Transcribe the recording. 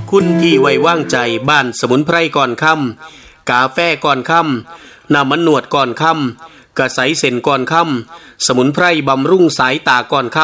คุณที่ไว้วางใจบ้านสมุนไพรก่อนค่ำกาแฟก่อนค่ำน้ำมันนวดก่อนค่ำกระใสเส้นก่อนค่ำสมุนไพรบำรุงสายตาก่อนค่